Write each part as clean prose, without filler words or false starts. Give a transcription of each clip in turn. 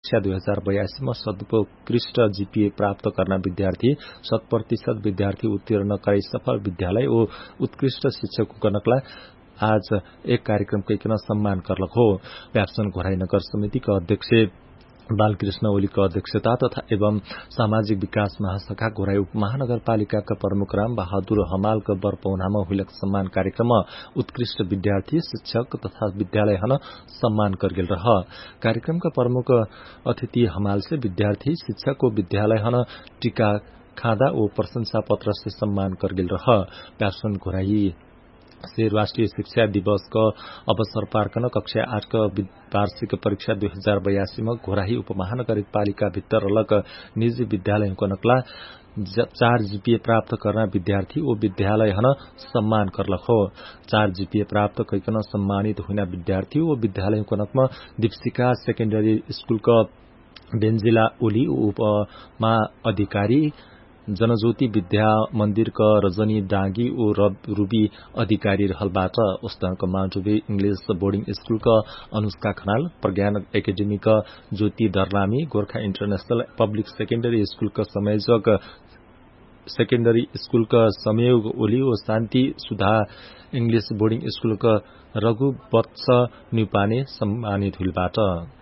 कक्षा 2082 में सर्वोत्कृष्ट जीपीए प्राप्त करना विद्यार्थी 100% विद्यार्थी उत्तीर्ण कराई सफल विद्यालय और उत्कृष्ट शिक्षक कनकला आज एक कार्यक्रम कैकन सम्मान करलक हो। व्यापसन घोराई नगर समिति का अध्यक्ष बालकृष्ण ओली का अध्यक्षता तथा एवं सामाजिक विकास महाशाखा घोराई उपमहानगरपालिका का प्रमुख राम बहादुर हमाल का बरपौनामा हुलक सम्मान कार्यक्रम उत्कृष्ट विद्यार्थी शिक्षक तथा विद्यालय हन सम्मान करगेल रह। कार्यक्रम का प्रमुख अतिथि हमाल से विद्यार्थी शिक्षक को विद्यालय हन टीका खादा और प्रशंसा पत्र से सम्मान करगेल रह। व्यापसन घोराई से राष्ट्रीय शिक्षा दिवस का अवसर पार्कन कक्षा 8 का वार्षिक परीक्षा 2082 में घोराही उपमहानगरपालिका भित्र अलग निजी विद्यालय को नकला 4 जीपीए प्राप्त करना विद्यार्थी और विद्यालय हन सम्मान करलक हो। 4 जीपीए प्राप्त कैकन सम्मानित हुना विद्यार्थी और विद्यालय को नकमा दीपशिका सेकेंडरी स्कूल का बेन्जिला ओली उपमा अधिकारी जनज्योति विद्या मंदिर का रजनी डांगी और रूबी अधिकारी रहलबाट उस्तानको माउन्टबे इंग्लिश बोर्डिंग स्कूल का अनुष्का खनाल प्रज्ञान एकेडमी का ज्योति दरलामी Gorkha international public secondary school का संयोजक सेकेंडरी स्कूल का संयोग ओली और शान्ति सुधा इंग्लिश बोर्डिंग स्कूल का रघु वत्स न्युपाने सम्मानित हुलबाट।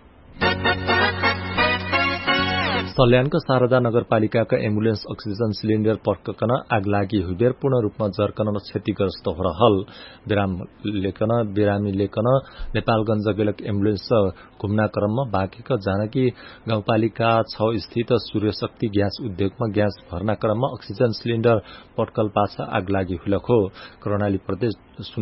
सल्यानका शारदा नगरपालिकाका एम्बुलेन्स अक्सिजन सिलिण्डर पटकन आगलागी हुबेर पूर्ण रूपमा जर्कन क्षतिग्रस्त हो रहल। बिरामी लेकन नेपालगंज गेलक एम्बुलेन्स घुम्ना क्रममा बाँकेका जानकी गाउँपालिका 6 स्थित सूर्यशक्ति ग्यास उद्योगमा ग्यास भर्ना क्रममा अक्सिजन सिलिण्डर पटकल पाछा आगलागी हुलक हो। कर्णाली प्रदेश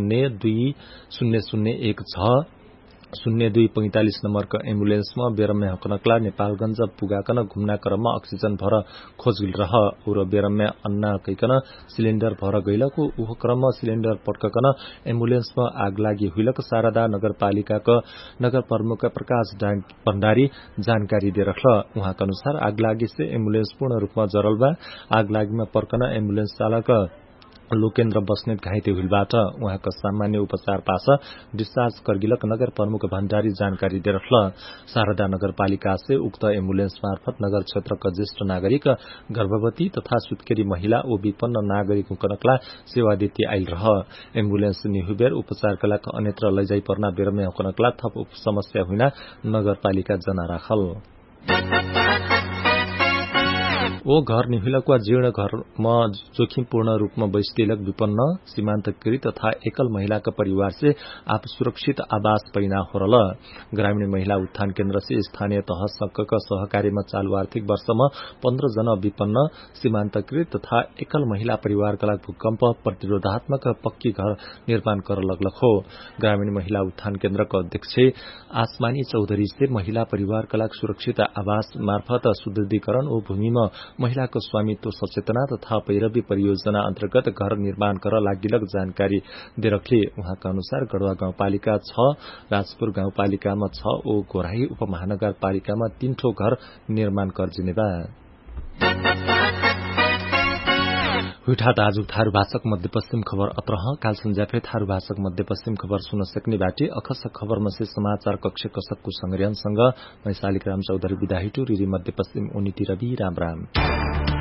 020016 0245 नम्बर का एम्बुलेन्स में बेरमे हकनकला नेपालगंज पुगाकन घुम्ना क्रममा अक्सिजन भर खोजिल रह और बेरमे अन्ना कैकन सिलिण्डर भर गइलको उह क्रममा सिलिण्डर पटकन एम्बुलेन्स में आग लागि हुइलक शारदा नगरपालिका का नगर प्रमुख प्रकाश भण्डारी जानकारी दे रखल। उहाँका अनुसार आग लागि से एम्बुलेन्स पूर्ण रूपमा जरल बा। आग लागि में पर्कन एम्बुलेन्स चालक लोकेन्द्र बस्नेत घाइते हुलबाट उहाँका सामान्य उपचार पास डिस्चार्ज करगिलक नगर प्रमुख भण्डारी जानकारी दे रखल। शारदा नगरपालिका से उक्त एम्बुलेन्स मार्फत नगर क्षेत्र का ज्येष्ठ नागरिक गर्भवती तथा सुत्केरी महिला और विपन्न नागरिक कनकला सेवा देती आइल रह। एम्बुलेन्स निहुबेर उपचारका लागि अन्यत्र लैजाई पर्ना बेरमे कनकला थप समस्या हुना नगरपालिका जना राखल। ओ घर निहिलक वा जीर्ण घरमा जोखिमपूर्ण रूपमा बस्तिलक विपन्न सीमान्तकृत तथा एकल महिला का परिवार से आप सुरक्षित आवास पैना होरल। ग्रामीण महिला उत्थान केन्द्र से स्थानीय तह का सहकारी में चालू आर्थिक वर्ष में 15 जना विपन्न सीमान्तकृत तथा एकल महिला परिवार का भूकंप प्रतिरोधात्मक पक्की घर निर्माण कर लगलक हो। ग्रामीण महिला उत्थान केन्द्र का अध्यक्ष आसमानी चौधरी से महिला परिवार का सुरक्षित आवास मार्फत सुदृढीकरण और भूमि में महिला को स्वामित्व सचेतना तथा पैरवी परियोजना अंतर्गत घर निर्माण कर लागिलक जानकारी दे रखले। उहाँका अनुसार गढ़वा गाउँपालिका 6 राजपुर गाउँपालिका में 6 और घोराही उपमहानगरपालिका में 3 ठो घर निर्माण कर जिनेबा। हुइठाट आज थारू भाषक मध्यपश्चिम खबर अत्रह काल संज्याफे थारू भाषक मध्यपश्चिम खबर सुन सक्ने बाटे अखस खबर में से समाचार कक्ष कसकको संग्रहणसँग मैं शालिग्राम चौधरी विदा हिटु रिरी मध्यपश्चिम उनीति रवि राम राम।